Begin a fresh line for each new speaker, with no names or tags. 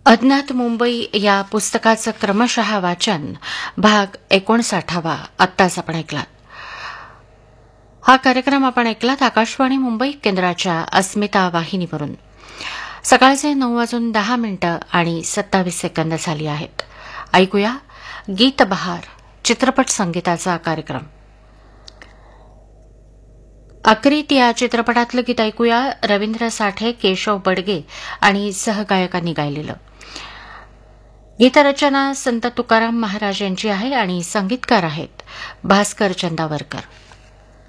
अज्ञात मुंबई या पुस्तकाचं क्रमशः वाचन भाग 59वा आत्ताच आपण ऐकलात. हा कार्यक्रम आपण ऐकलात आकाशवाणी मुंबई केंद्राच्या अस्मिता वाहिनीवरून. सकाळचे 9:10 आणि 27 सेकंद झाली आहेत. ऐकूया गीत बहार चित्रपट संगीताचा कार्यक्रम. अक्रीत या चित्रपटातलं गीत ऐकूया. रवींद्र साठे, केशव बडगे आणि सहगायकांनी गायलेलं. गीतरचना संत तुकाराम महाराज यांची आहे आणि संगीतकार आहेत भास्कर चंदावरकर.